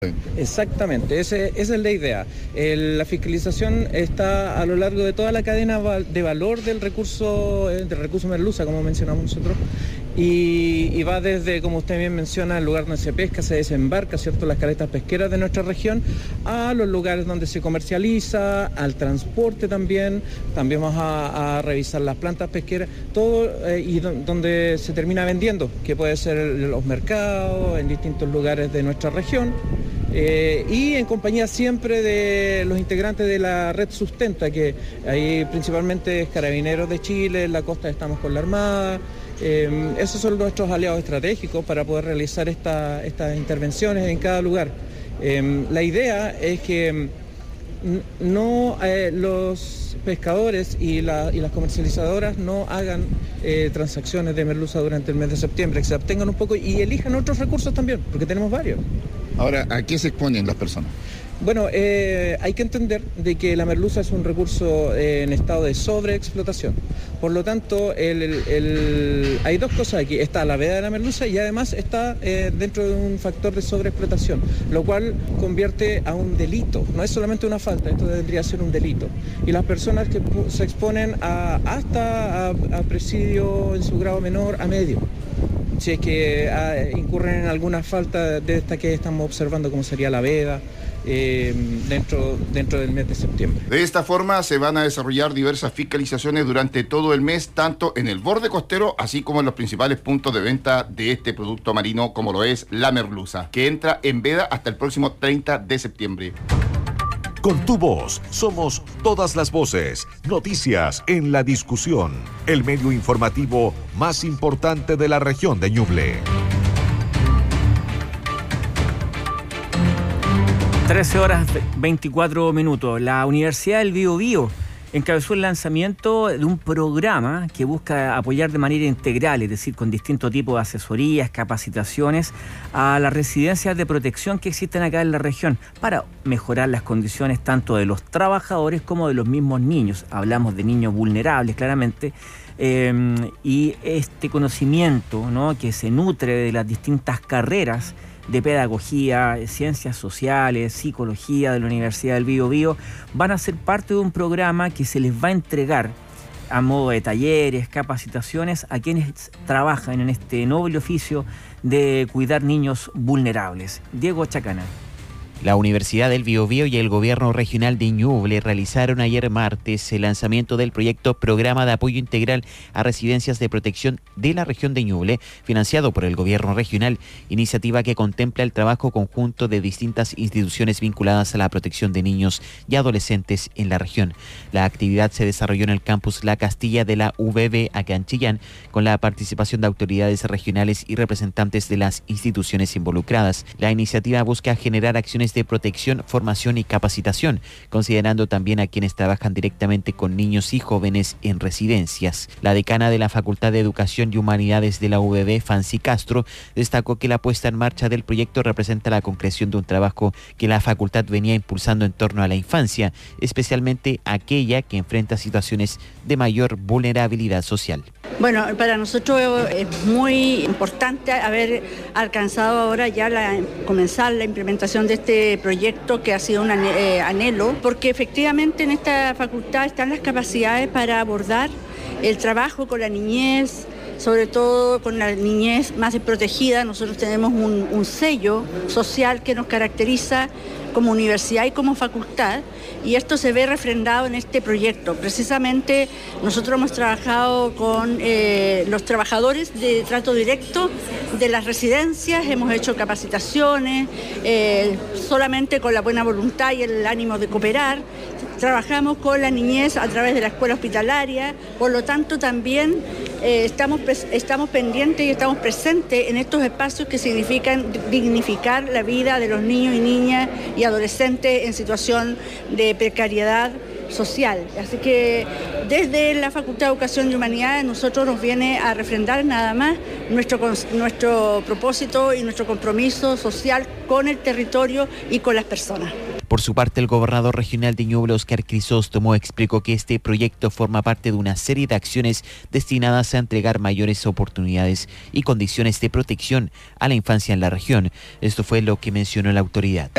Exactamente, esa es la idea. La fiscalización está a lo largo de toda la cadena de valor del recurso merluza, como mencionamos nosotros, y va desde, como usted bien menciona, el lugar donde se pesca, se desembarca, ¿cierto?, las caletas pesqueras de nuestra región, a los lugares donde se comercializa, al transporte también vamos a revisar las plantas pesqueras, todo y donde se termina vendiendo, que puede ser los mercados, en distintos lugares de nuestra región. Y en compañía siempre de los integrantes de la red Sustenta, que ahí principalmente es Carabineros de Chile, en la costa estamos con la Armada. Esos son nuestros aliados estratégicos para poder realizar estas intervenciones en cada lugar. La idea es que los pescadores y las comercializadoras no hagan transacciones de merluza durante el mes de septiembre, que se abstengan un poco y elijan otros recursos también, porque tenemos varios. Ahora, ¿a qué se exponen las personas? Bueno, hay que entender de que la merluza es un recurso en estado de sobreexplotación. Por lo tanto, hay dos cosas aquí. Está la veda de la merluza y además está dentro de un factor de sobreexplotación, lo cual convierte a un delito. No es solamente una falta, esto debería ser un delito. Y las personas que se exponen hasta a presidio en su grado menor a medio, si es que incurren en alguna falta de esta que estamos observando, como sería la veda, dentro del mes de septiembre. De esta forma se van a desarrollar diversas fiscalizaciones durante todo el mes, tanto en el borde costero, así como en los principales puntos de venta de este producto marino, como lo es la merluza, que entra en veda hasta el próximo 30 de septiembre. Con tu voz, somos todas las voces. Noticias en la discusión. El medio informativo más importante de la región de Ñuble. 13:24. La Universidad del Biobío encabezó el lanzamiento de un programa que busca apoyar de manera integral, es decir, con distintos tipos de asesorías, capacitaciones, a las residencias de protección que existen acá en la región para mejorar las condiciones tanto de los trabajadores como de los mismos niños. Hablamos de niños vulnerables, claramente, y este conocimiento, ¿no?, que se nutre de las distintas carreras de pedagogía, ciencias sociales, psicología de la Universidad del Biobío, van a ser parte de un programa que se les va a entregar a modo de talleres, capacitaciones a quienes trabajan en este noble oficio de cuidar niños vulnerables. Diego Chacana. La Universidad del Biobío y el Gobierno Regional de Ñuble realizaron ayer martes el lanzamiento del proyecto Programa de Apoyo Integral a Residencias de Protección de la región de Ñuble, financiado por el Gobierno Regional, iniciativa que contempla el trabajo conjunto de distintas instituciones vinculadas a la protección de niños y adolescentes en la región. La actividad se desarrolló en el campus La Castilla de la UBB acá en Chillán, con la participación de autoridades regionales y representantes de las instituciones involucradas. La iniciativa busca generar acciones de protección, formación y capacitación, considerando también a quienes trabajan directamente con niños y jóvenes en residencias. La decana de la Facultad de Educación y Humanidades de la UBB, Fancy Castro, destacó que la puesta en marcha del proyecto representa la concreción de un trabajo que la facultad venía impulsando en torno a la infancia, especialmente aquella que enfrenta situaciones de mayor vulnerabilidad social. Bueno, para nosotros es muy importante haber alcanzado ahora ya comenzar la implementación de este proyecto que ha sido un anhelo, porque efectivamente en esta facultad están las capacidades para abordar el trabajo con la niñez, sobre todo con la niñez más desprotegida. Nosotros tenemos un sello social que nos caracteriza como universidad y como facultad, y esto se ve refrendado en este proyecto. Precisamente nosotros hemos trabajado con los trabajadores de trato directo de las residencias, hemos hecho capacitaciones, solamente con la buena voluntad y el ánimo de cooperar. Trabajamos con la niñez a través de la escuela hospitalaria, por lo tanto también estamos pendientes y estamos presentes en estos espacios que significan dignificar la vida de los niños y niñas y adolescentes en situación de precariedad social. Así que desde la Facultad de Educación y Humanidades nosotros nos viene a refrendar nada más nuestro propósito y nuestro compromiso social con el territorio y con las personas. Por su parte, el gobernador regional de Ñuble, Óscar Crisóstomo, explicó que este proyecto forma parte de una serie de acciones destinadas a entregar mayores oportunidades y condiciones de protección a la infancia en la región. Esto fue lo que mencionó la autoridad.